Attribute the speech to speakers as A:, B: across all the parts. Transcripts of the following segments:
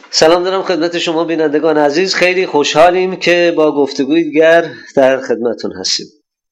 A: سلام دارم خدمت شما بینندگان عزیز. خیلی خوشحالیم که با گفتگوی دیگر در خدمتون هستیم.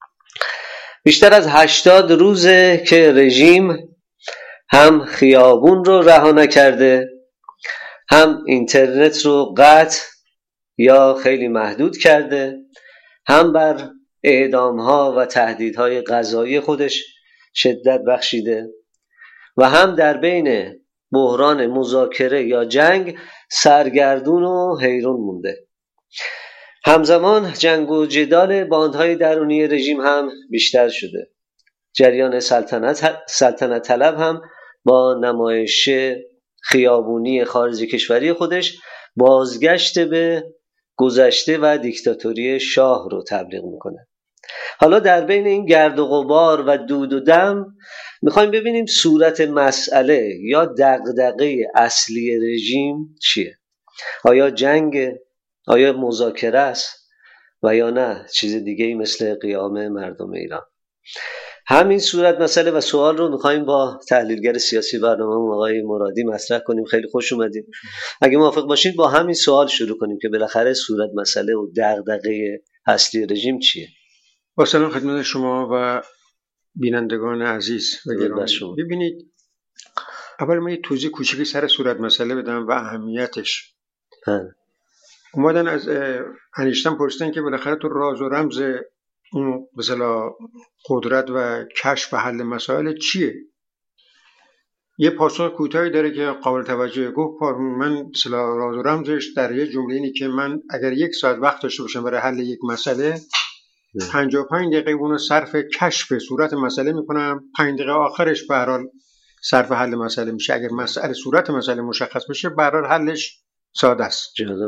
A: بیشتر از 80 روزه که رژیم هم خیابون رو رها نکرده، هم اینترنت رو قطع یا خیلی محدود کرده، هم بر اعدام‌ها و تهدیدهای قضایی خودش شدت بخشیده و هم در بین بحران مذاکره یا جنگ سرگردون و حیران مونده. همزمان جنگ و جدال باندهای درونی رژیم هم بیشتر شده. جریان سلطنت طلب هم با نمایش خیابونی خارج کشوری خودش بازگشت به گذشته و دیکتاتوری شاه رو تبلیغ میکنه. حالا در بین این گرد و غبار و دود و دم میخوایم ببینیم صورت مسئله یا دغدغه اصلی رژیم چیه؟ آیا جنگ؟ آیا مذاکره است؟ و یا نه چیز دیگه ای مثل قیام مردم ایران؟ همین صورت مسئله و سوال رو میخوایم با تحلیلگر سیاسی برنامه آقای مرادی مطرح کنیم. خیلی خوش اومدید. اگه موافق باشید با همین سوال شروع کنیم که بالاخره صورت مسئله و دغدغه اصلی رژیم چیه؟
B: با سلام خدمت شما و بینندگان عزیز و گرامی. ببینید، اول من یه توضیح کوچیکی سر صورت مسئله بدم و اهمیتش. اومدن از انیشتین پرسیدن که بالاخره تو راز و رمز اون مثلا قدرت و کشف و حل مسائل چیه؟ یه پاسخ کوتاهی داره که قابل توجه. گفت من مثلا راز و رمزش در یه جمله اینه که من اگر 1 ساعت وقت داشته باشم برای حل یک مسئله، 55 دقیقه اونو صرف کشف صورت مسئله میکنم، 5 دقیقه آخرش به هر حال صرف حل مسئله میشه. اگر مسئله صورت مسئله مشخص بشه به هر حال حلش ساده است.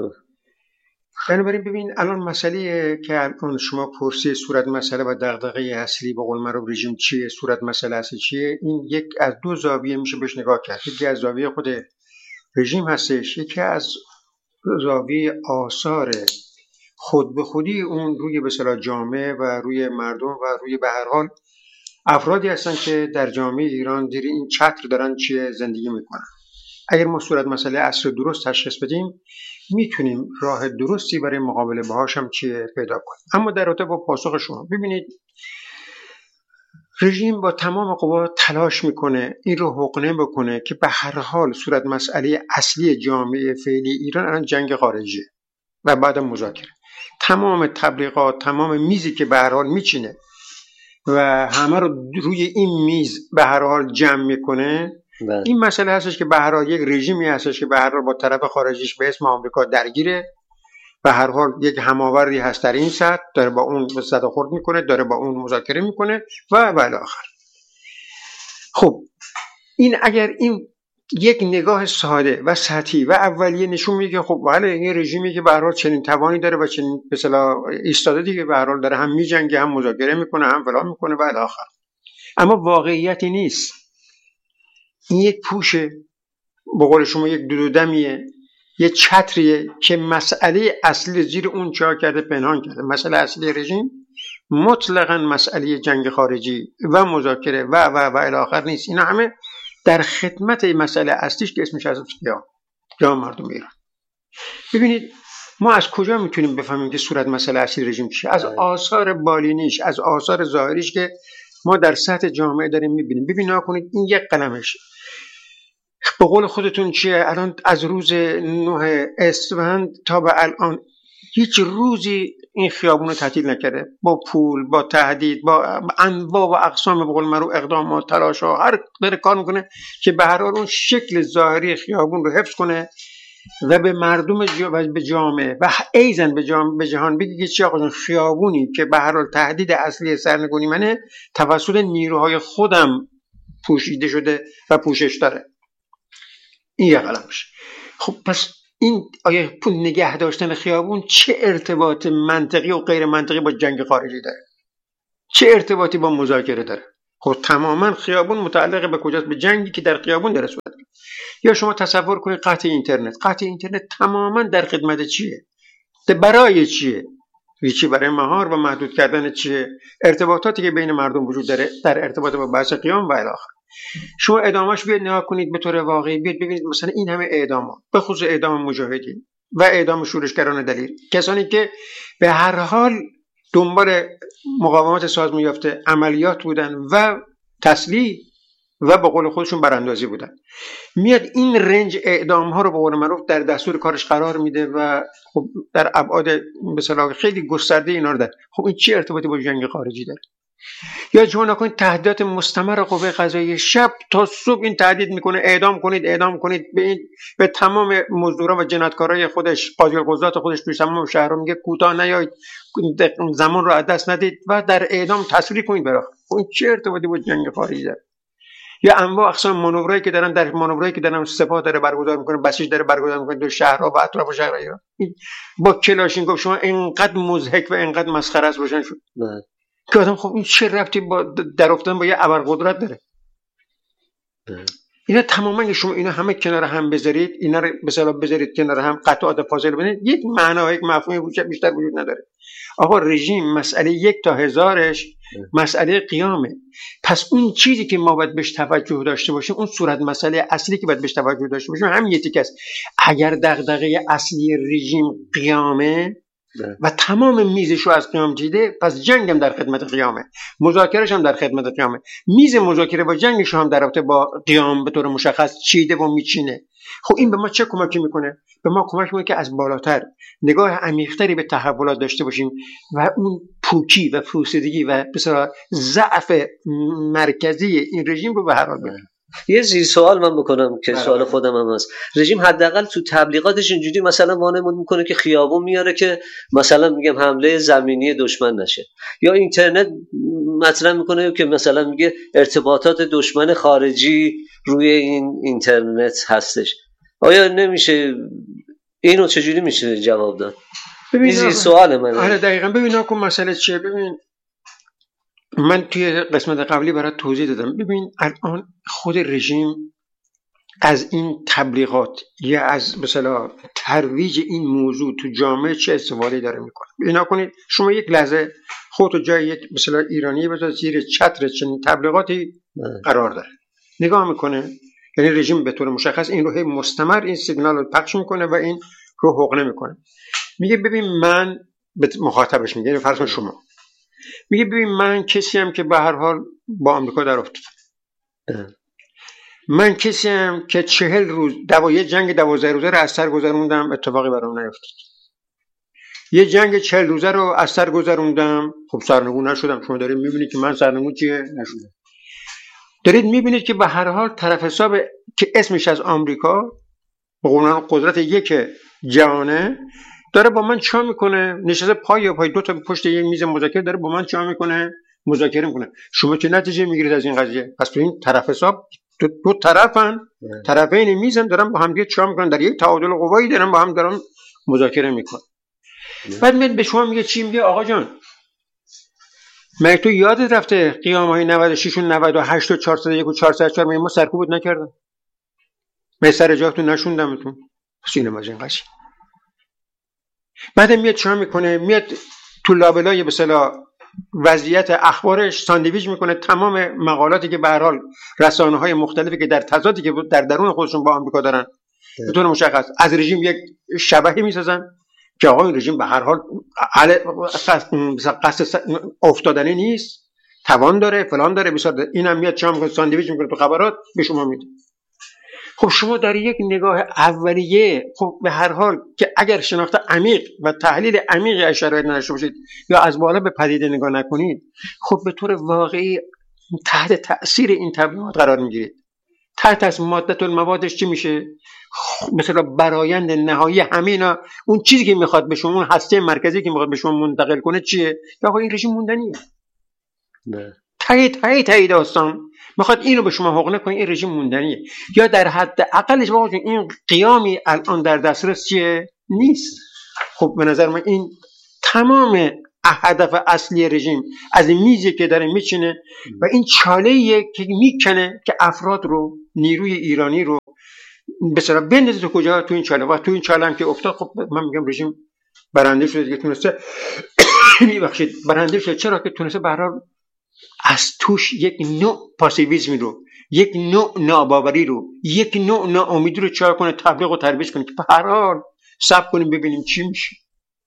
B: بنابراین ببین، الان مسئله که الان شما پرسی صورت مسئله و دغدغه اصلی به قول معروف رژیم چیه، صورت مسئله اصلی چیه، این یک از 2 زاویه میشه بهش نگاه کرد. یکی از زاویه خود رژیم هستش، یکی از زاویه آثار خود به خودی اون روی به اصطلاح جامعه و روی مردم و روی به هر حال افرادی هستن که در جامعه ایران زیر این چتر دارن چیه زندگی میکنن. اگر ما صورت مسئله اصل درست تشخیص بدیم، میتونیم راه درستی برای مقابله باهاش هم چیه پیدا کنیم. اما در رابطه با پاسخ شما، ببینید، رژیم با تمام قوا تلاش میکنه این رو حقنه بکنه که به هر حال صورت مسئله اصلی جامعه فعلی ایران الان جنگ خارجی و بعد مذاکره. تمام تبلیغات، تمام میزی که به هر حال میچینه و همه رو روی این میز به هر حال جمع میکنه، این مسئله هستش که به هر حال یک رژیمی هستش که به هر حال با طرف خارجیش به اسم آمریکا درگیره، به هر حال یک هماوردی هست در این سطح، داره با اون صداخورد میکنه، داره با اون مذاکره میکنه و الی آخر. خب این اگر این یک نگاه ساده و سطحی و اولیه نشون میده که خب بله، این رژیمی که به هر حال چنین توانی داره و چنین به اصطلاح ایستاده دیگه، به هر حال داره هم میجنگه، هم مذاکره میکنه، هم فلان میکنه و الی آخر. اما واقعیتی نیست. این یک پوشه، به قول شما یک دودودمیه، یک چتریه که مسئله اصلی زیر اون چا کرده، پنهان کرده. مسئله اصلی رژیم مطلقاً مسئله جنگ خارجی و مذاکره و الی آخر نیست. اینا همه در خدمت مسئله اصلیش که اسمش از قیام مردم ایران. ببینید، ما از کجا میتونیم بفهمیم که صورت مسئله اصلی رژیم چیه؟ از آثار بالینیش، از آثار ظاهریش که ما در سطح جامعه داریم میبینیم. ببین نکنید، این یک قلمش به قول خودتون چیه، الان از روز 9 اسفند تا به الان هیچ روزی این خیابون رو تعطیل نکرده. با پول، با تهدید، با انواع و اقسام به قول معروف اقدامات، تلاش‌ها، هر داره کار میکنه که به هر حال اون شکل ظاهری خیابون رو حفظ کنه و به مردم و به جامعه و ایزن به جهان بگه که چی آقا، خیابونی که به هر حال تهدید اصلی سرنگونی منه توسط نیروهای خودم پوشیده شده و پوشش داره. این یه قلمش. خب پس این آیا نگه داشتن خیابون چه ارتباط منطقی و غیر منطقی با جنگ خارجی داره؟ چه ارتباطی با مذاکره داره؟ خب تماما خیابون متعلق به کجاست؟ به جنگی که در خیابون داره صورت میگیره. یا شما تصور کنید قطع اینترنت تماما در خدمت چیه؟ برای چیه؟ چی برای مهار و محدود کردن چیه؟ ارتباطاتی که بین مردم وجود داره در ارتباط با بحث قیام و الی آخر. شما اعداماش بیاد نگاه کنید به طور واقعی، بیاد ببینید مثلا این همه اعدام، به خصوص اعدام مجاهدین و اعدام شورشگران دلیر، کسانی که به هر حال دنبال مقاومت سازمان یافته عملیات بودن و تسلیح و به قول خودشون براندازی بودن، میاد این رنج اعدام ها رو به قول معروف در دستور کارش قرار میده و خب در ابعاد به اصطلاح خیلی گسترده اینا رو داره. خب این چه ارتباطی با جنگ خارجی داره؟ یا شما نکنید تهدیدات مستمر قوه قضاییه، شب تا صبح این تهدید میکنه اعدام کنید به تمام مزدوران و جنایتکارای خودش، قاضی القضات خودش توی تمام شهرها میگه کوتاه نیایید، زمان رو از دست ندید و در اعدام تسریع کنید برای. این چه ارتباطی با جنگ خارجی داره؟ یا انواع اقسام مانورایی که دارن سپاه داره برگزار میکنه، بسیج داره برگزار میکنه تو شهرها و اطراف شهرها ایران، با کلاشینکوف. شما اینقدر مضحک و اینقدر مسخره است روشن شد که آدم خب این چه ربطی با در افتادن با یه ابرقدرت داره؟ اینا تماما شما اینا همه کنار هم بذارید، اینا رو به اصطلاح بذارید کنار هم، قطعات فاصله بدید، یک معنا و یک مفهومی بیشتر وجود نداره. آقا رژیم مسئله 1 تا 1000ش مسئله قیامه. پس اون چیزی که ما باید بهش توجه داشته باشیم، اون صورت مسئله اصلی که باید بهش توجه داشته باشیم همین یه تیکه است. اگر دغدغه اصلی رژیم قیامه و تمام میزش رو از قیام چیده، پس جنگ هم در خدمت قیامه، مذاکرهش هم در خدمت قیامه. میز مذاکره با جنگش هم در رابطه با قیام به طور مشخص چیده و میچینه. خب این به ما چه کمکی میکنه؟ به ما کمک میکنه که از بالاتر نگاه عمیق‌تری به تحولات داشته باشیم و اون پوکی و فوسیدگی و بسیار ضعف مرکزی این رژیم رو به هر حال ببینیم.
A: یه زیر سوال من بکنم که سوال خودم هم هست. رژیم حداقل تو تبلیغاتش اینجوری مثلا وانمود میکنه که خیابون میاره که مثلا میگم حمله زمینی دشمن نشه، یا اینترنت مطرح میکنه که مثلا میگه ارتباطات دشمن خارجی روی این اینترنت هستش. آیا نمیشه اینو چجوری میشه جواب داد؟ این زیر سوال من.
B: آره دقیقاً. ببین که مسئله چیه. ببین من توی قسمت قبلی برات توضیح دادم. ببین الان خود رژیم از این تبلیغات یا از مثلا ترویج این موضوع تو جامعه چه استفاده داره میکنه. اینا کنید شما یک لحظه خودتو جای یک مثلا ایرانی بذار زیر چتر چنین تبلیغاتی قرار داره، نگاه میکنه. یعنی رژیم به طور مشخص این رو هی مستمر این سیگنال رو پخش میکنه و این رو حقنه میکنه. میگه ببین من به مخاطبش میگه، فرض کن شما میگه ببین من کسی هم که به هر حال با آمریکا در افتادم، من کسی هم که 40 روز یه جنگ 12 روزه رو از سر گذروندم، اتفاقی برام نیفتاد. یه جنگ 40 روزه رو از سر گذروندم، خب سرنگون نشدم. شما دارید میبینید که من سرنگون چیه نشدم. دارید میبینید که به هر حال طرف حساب که اسمش از آمریکا به قول قدرت یک جهانه داره با من چا میکنه، نشسته پای دو تا پشت یک میز مذاکره داره با من چا میکنه، مذاکره میکنه. شما چه نتیجه میگیرید از این قضیه؟ پس تو این طرف حساب دو طرفن، طرفین میزن دارن با هم دیگه چا میکنن، در یک تعادل قوایی دارن با هم دارن مذاکره میکنن. بعد من به شما میگه چی؟ میگه آقا جان مگه تو یادت رفته قیام‌های 96 و 98 و 401 و 404 ما سرکوبت نکردن؟ من سر جاتون نشوندمتون. پس اینم از این قضیه. بعد میاد چا میکنه؟ میاد تو لابلای به اصطلاح وضعیت اخبارش ساندویچ میکنه تمام مقالاتی که به هر حال رسانه‌های مختلفی که در تضادی که در درون خودشون با آمریکا دارن به طور مشخص از رژیم یک شبهی میسازن که آقا این رژیم به هر حال قصد افتادنی نیست، توان داره، فلان داره، بسیار داره. اینم میاد چا میکنه ساندویچ میکنه تو خبرات به شما میده. خب شما در یک نگاه اولیه خب به هر حال که اگر شناخت عمیق و تحلیل عمیقی از شرایط نداشته باشید یا از بالا به پدیده نگاه نکنید، خب به طور واقعی تحت تأثیر این تبلیغات قرار میگیرید. تحت از ماده الموادش چی میشه؟ مثلا برآیند نهایی همینا، اون چیزی که میخواد به شما، اون هسته مرکزی که میخواد به شما منتقل کنه چیه؟ یا آقا این رژیم موندنیه. تایید داستان میخواد اینو به شما حقنه کنه، این رژیم موندنیه. یا در حد اقلش واقعا این قیامی الان در دسترس چیه؟ نیست. خب به نظر من این تمام هدف اصلی رژیم از این میزی که داره میچینه و این چاله‌ایه که میکنه که افراد رو، نیروی ایرانی رو به اصطلاح بندازه تو کجا؟ تو این چاله. و تو این چاله هم که افتاد، خب من میگم رژیم برنده شده دیگه، تونسته میبخشید برنده شده. چرا که تونسته به هر حال از توش یک نوع پاسیویسم رو، یک نوع ناباوری رو، یک نوع ناامیدی رو چهار کنه، تبلیغ و ترویج کنه که به هر حال صبر کنیم ببینیم چی میشه.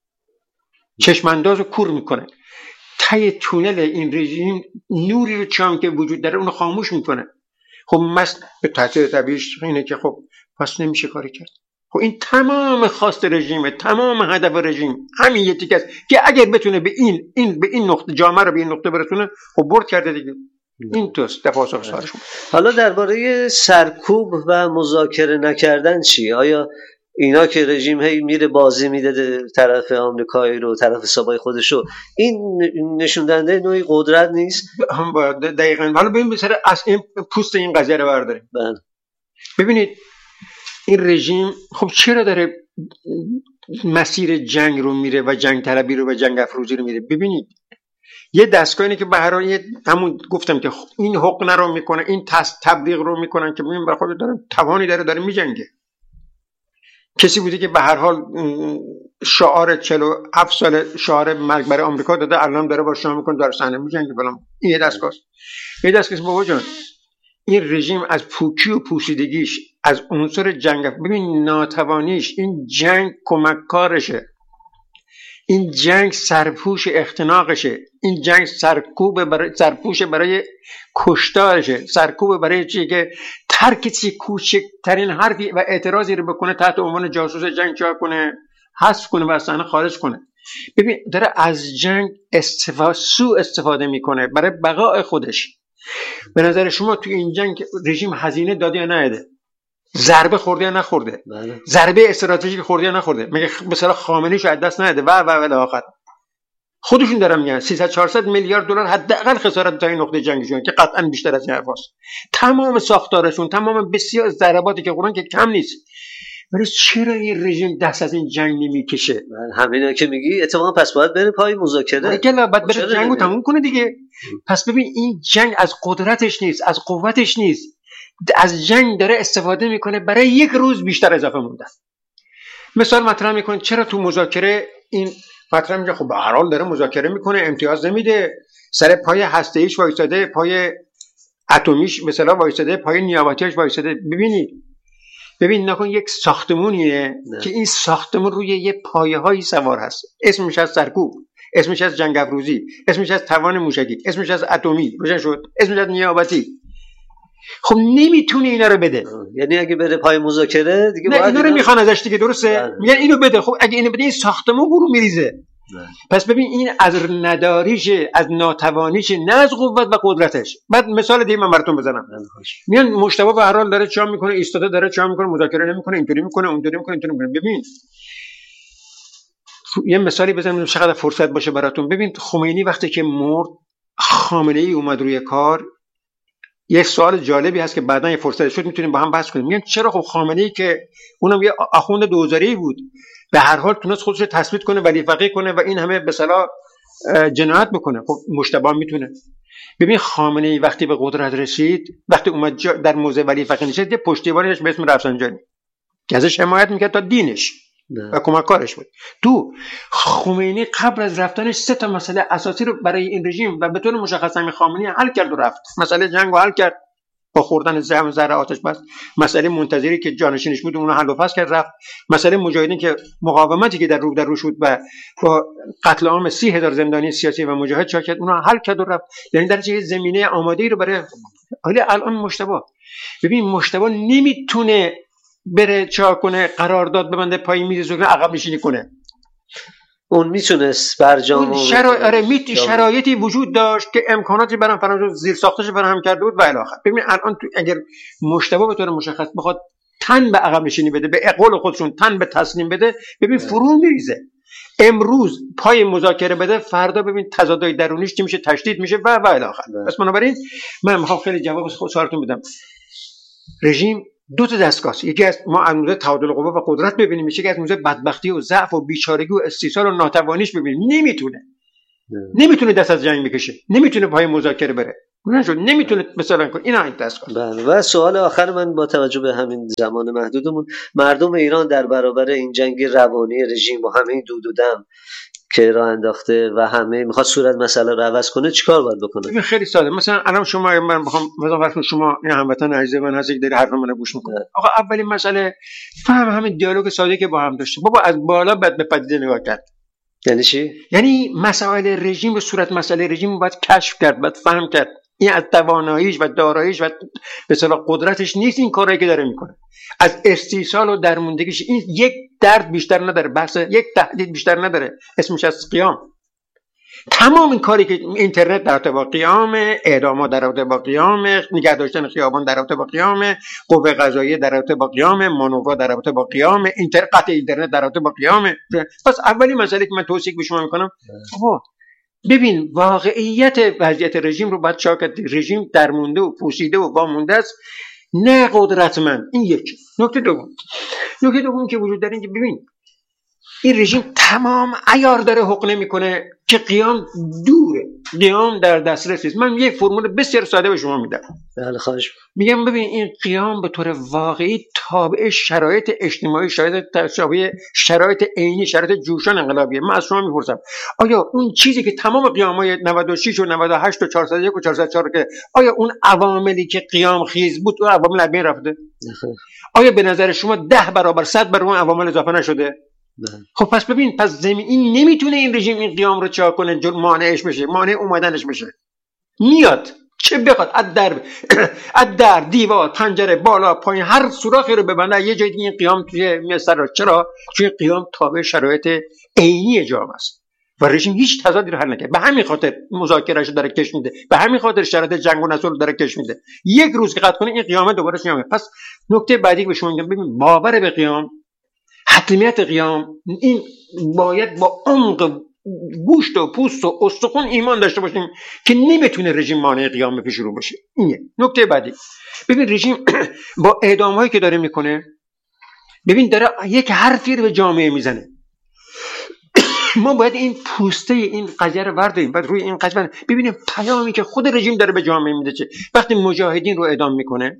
B: چشم انداز رو کور میکنه. ته تونل این رژیم نوری رو چام که وجود داره اونو خاموش میکنه. خب مثلا به تحصیل طبیعیش اینه که خب پس نمیشه کاری کرد. خب این تمام خواست رژیمه، تمام هدف رژیم همین یه تیکه است که اگر بتونه به این نقطه جامعه رو به این نقطه برسونه خب برد کرده دیگه. این توست پاسخ سوالشون.
A: حالا درباره سرکوب و مذاکره نکردن چی؟ آیا اینا که رژیم هی میره بازی میده طرف آمریکایی رو، طرف سابای خودشو، این نشون دهنده نوعی قدرت نیست؟
B: دقیقاً. حالا ببین بسیار از این پوست این قضیه رو برداریم. ببینید این رژیم خب چرا داره مسیر جنگ رو میره و جنگ طلبی رو و جنگ افروزی رو میره؟ ببینید یه دستگاه اینه که به هر حال همون گفتم که این حقنه رو میکنه، این تبلیغ رو میکنن که ببین برای خودت داره توانی داره میجنگه. کسی بوده که به هر حال شعار 47 سال شعار مرگ برای آمریکا داده، الان داره با شما میکنه داره صحنه میجنگه فلان. این یه دستگاه. یه دستگاه بابا جان این رژیم از پوکی و پوسیدگیش، از عنصر جنگ، ببین ناتوانیش، این جنگ کمککارشه، این جنگ سرپوش اختناقشه، این جنگ سرپوش برای کشتارشه، سرکوب برای چیه که ترک چی کوچکترین حرفی و اعتراضی رو بکنه تحت عنوان جاسوس جنگ چا کنه، حذف کنه و از صحنه خارج کنه. ببین داره از جنگ سوء استفاده میکنه برای بقای خودش. به نظر شما توی این جنگ رژیم هزینه داده یا نده؟ ضربه خورده یا نخورده؟ ضربه استراتژیک خورده یا نخورده؟ مگه مثلا خامنه‌ایشو از دست نده و الی آخر؟ خودشون دارن میگن 300-400 میلیارد دلار حداقل خسارت تا این نقطه جنگشون که قطعا بیشتر از این حرفاست. تمام ساختارشون، تمام بسیار ضرباتی که قرآن که کم نیست. ولی چرا این رژیم دست از این جنگ نمیکشه؟
A: همینا که میگی اتفاقا پس باید بره پای مذاکره.
B: باید بره جنگو تموم کنه دیگه. پس ببین این جنگ از قدرتش نیست، از قوتش نیست، از جنگ داره استفاده میکنه برای یک روز بیشتر اضافه موندن. مثال مطرح میکنه چرا تو مذاکره این مطرح میگه خب به هر حال داره مذاکره میکنه، امتیاز نمیده، سر پای هسته‌ایش وایساده، پای اتمیش مثلا وایساده، پای نیابتیش وایساده. ببین نکن یک ساختمونیه که این ساختمون روی یه پایه‌هایی سوار هست، اسمش از سرکوب، اسمش از جنگ افروزی، اسمش از توان موشکی، اسمش از اتمی، روشن شد، اسمش از نیابتی. خب نمیتونه اینا رو بده.
A: یعنی اگه بره پای مذاکره دیگه
B: باید اینا رو میخوان ازش دیگه، درسته؟ میگن اینو بده. خب اگه اینو بده این ساختمون برو میریزه. پس ببین این از نداریشه، از ناتوانیشه، نه از قوت و قدرتش. بعد مثال دیگه من براتون بزنم. میان مجتبی به هر حال داره چا میکنه، ایستاده داره چا میکنه، مذاکره نمیکنه، اینطوری میکنه، اونطوری میکنه، اینطوری میکنه. ببین یه مثالی بزنم چقدر فرصت باشه براتون. ببین خمینی وقتی که مرد، خامنه‌ای اومد روی کار. یه سوال جالبی هست که بعداً یه فرصت شد میتونیم با هم بحث کنیم. میگن چرا خب خامنه‌ای که اونم یه آخوند دوزاری بود به هر حال تونست خودش رو تثبیت کنه، ولی فقیه کنه و این همه به اصطلاح جنایت بکنه، خب مجتبی میتونه. ببین خامنه‌ای وقتی به قدرت رسید، وقتی اومد در موضع ولی فقیه نشد، یه پشتیبانیش به اسم رفسنجانی که ازش حمایت میکرد تا دینش و کمککارش بود. تو خمینی قبل از رفتنش 3 مسئله اساسی رو برای این رژیم و به طور مشخص همین خامنه‌ای حل کرد و رفت. مسئله جنگ رو حل کرد با خوردن ذره آتش بس. مسئله منتظری که جانشینش بود اون رو حل و فصل کرد رفت. مسئله مجاهدین که مقاومتی که در روش بود و با قتل عام 30,000 زندانی سیاسی و مجاهد چا کرد، اون رو حل کرد و رفت. یعنی در چه زمینه آماده‌ای رو برای الان مجتبی. ببین مجتبی نمیتونه بره چا کنه، قرارداد ببنده پای میز و عقب نشینی کنه.
A: اون میتونست برجام
B: شرایطی وجود داشت که امکاناتی برام فراهم زیر ساختش فراهم کرده بود و الی آخر. ببین الان اگر مجتبی به طور مشخص بخواد تن به عقب نشینی بده، به قول خودشون تن به تسلیم بده، ببین فرو میریزه. امروز پای مذاکره بده، فردا ببین تضادهای درونیش چی میشه، تشدید میشه و الی آخر. پس بنابراین من میخوام خیلی جواب خود سوالتون بدم. رژیم 2 دستگاه است. یکی از ما از موزه تعادل قوا و قدرت ببینیم، یکی از موزه بدبختی و ضعف و بیچارگی و استیصال و ناتوانیش ببینیم. نمیتونه دست از جنگ بکشه، نمیتونه پای مذاکره بره، نمیتونه مثلا کنه. اینا این دستگاه.
A: بله. و سوال آخر من با توجه به همین زمان محدودمون، مردم ایران در برابر این جنگ روانی رژیم با همه این دود و دم که راه انداخته و همه میخواد صورت مسئله رو عوض کنه چیکار باید بکنه؟
B: خیلی ساده. مثلا الان شما، من بخوام مثلا شما این هموطن عزیز من هستی که داری حرف منو گوش میکنه، آقا اولین مسئله فهم همین دیالوگ ساده که با هم داشته. بابا از بالا بعد به پدیده نگاه کرد.
A: یعنی چی؟
B: یعنی مسائل رژیم و صورت مسئله رژیم رو باید کشف کرد، باید فهم کرد. این از تواناییش و داراییش و به اصطلاح قدرتش نیست این کاری که داره میکنه. از استیصال و درموندگیش این یک درد بیشتر نداره، بحث یک تهدید بیشتر نداره، اسمش از قیام. تمام این کاری که اینترنت در رابطه با قیام، اعدامات در رابطه با قیام، نگه داشتن خیابان در رابطه با قیام، قوه قضاییه در رابطه با قیام، مانورها در رابطه با قیام، قطع اینترنت در رابطه با قیام. پس اولی مسئله که من توصیه به شما میکنم، ببین واقعیت وضعیت رژیم رو باید چاکت. رژیم درمونده و پوسیده و وامونده است، نه قدرتمند. این یک. نکته دوم که وجود داره این که ببین این رژیم تمام عیار داره حقنه میکنه که قیام دوره، قیام در دسترس نیست. من یک فرمول بسیار ساده به شما میدم.
A: بله خواهش
B: میگم ببین این قیام به طور واقعی تابع شرایط اجتماعی، شرایط عینی، شرایط جوشان انقلابیه. من از شما میپرسم آیا اون چیزی که تمام قیامای 96 و 98 و 401 و 404 که آیا اون عواملی که قیام خیز بود اون عوامل از بین رفته؟ آیا به نظر شما 10 برابر 100 برابر اون عوامل اضافه نشده؟ خب پس ببین، پس این نمیتونه این رژیم این قیام رو چا کنه، مانعش بشه، مانع اومدنش بشه. میاد چه بخواد از در دیوار، پنجره، بالا پایین، هر سوراخی رو ببنده یه جایی این قیام توی میسر. چرا؟ چون قیام تابع شرایط عینی جامعه است و رژیم هیچ تضادی رو حل نکرد. به همین خاطر مذاکرهش داره کش میده، به همین خاطر شرایط جنگ و نصر داره کش میده. یک روز که قطع کنه این قیام دوباره میاد. پس نکته بعدی به شما میگم، ببین باور به قیام، حتمیت قیام، این باید با عمق گوشت و پوست و استخوان ایمان داشته باشیم که نمیتونه رژیم مانع قیام پیش رو باشه. اینه نکته بعدی. ببین رژیم با اعدام هایی که داره میکنه، ببین داره یک حرفی رو به جامعه میزنه. ما باید این پوسته این قضیه رو برداریم، بعد روی این قضیه ببینیم پیامی که خود رژیم داره به جامعه میده چه. وقتی مجاهدین رو اعدام میکنه،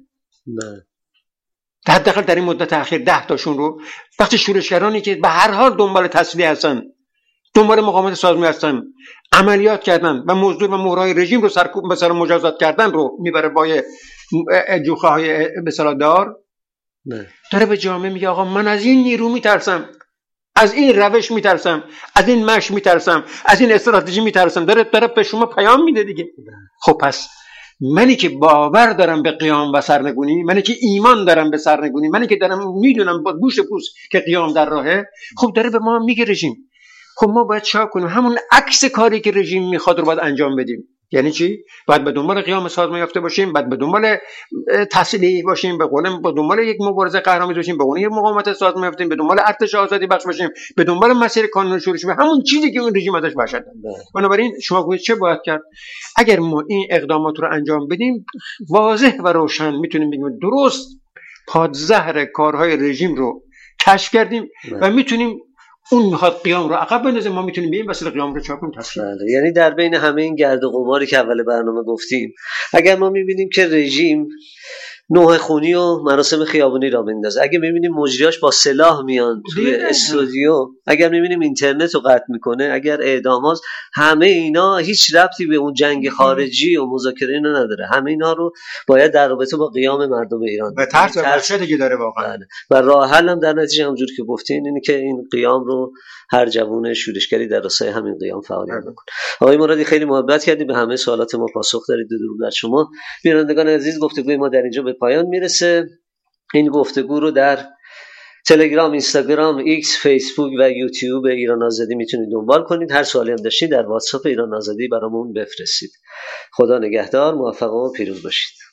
B: حداقل در این مدت اخیر 10 تاشون رو، وقتی شورشگرانی که به هر حال دنبال تسلیح هستن، دنبال مقاومت سازمانی هستن، عملیات کردن و مزدور و مهرهای رژیم رو به سر مجازات کردن رو میبره با جوخه های به اصطلاح دار، داره به جامعه میگه آقا من از این نیرو میترسم، از این روش میترسم، از این مشی میترسم، از این استراتژی میترسم. داره به شما پیام میده دیگه. خب پس منی که باور دارم به قیام و سرنگونی، منی که ایمان دارم به سرنگونی، منی که دارم میدونم با گوش پوست که قیام در راهه، خب داره به ما میگه رژیم. خب ما باید چا کنیم؟ همون عکس کاری که رژیم میخواد رو باید انجام بدیم. یعنی چی؟ باید به دنبال قیام سازمان یافته باشیم، باید به دنبال تسلیح باشیم، به دنبال یک مبارزه قهرآمیز باشیم، به قول یک مقاومت سازمان یافته، به دنبال ارتش آزادی بخش باشیم، به دنبال مسیر قانونی شروع بشیم، همون چیزی که اون رژیم ازش وحشت داره. بنابراین شما گوید چه باید کرد؟ اگر ما این اقدامات رو انجام بدیم، واضح و روشن میتونیم بگیم درست پادزهر کارهای رژیم رو کشف کردیم و میتونیم اون میخواد قیام رو عقب بندازه، ما میتونیم به این وسیله قیام رو چاپ کنیم.
A: یعنی در بین همه این گرد و غباری که اول برنامه گفتیم، اگر ما میبینیم که رژیم نوح خونی و مراسم خیابانی را بندازه، اگه میبینیم مجریاش با سلاح میان توی استودیو، اگر میبینیم اینترنت رو قطع میکنه، اگر اعدامات، همه اینا هیچ ربطی به اون جنگ خارجی و مذاکره اینا نداره. همه اینا رو باید در رابطه با قیام مردم ایران
B: و ترس و وحشتی که داره واقعا،
A: و راه حل هم در نتیجه همونجور که گفتین اینه که این قیام رو هر جوون شورشگری در راستای همین قیام فعالیت بکنه. آقای مرادی خیلی محبت کردید، به همه سوالات ما پاسخ دارید. درود بر شما. بینندگان عزیز، گفتگوی ما در اینجا به پایان میرسه. این گفتگو رو در تلگرام، اینستاگرام، ایکس، فیسبوک و یوتیوب ایران آزادی میتونید دنبال کنید. هر سوالی هم داشتید در واتساپ ایران آزادی برامون بفرستید. خدا نگهدار، موفق و پیروز باشید.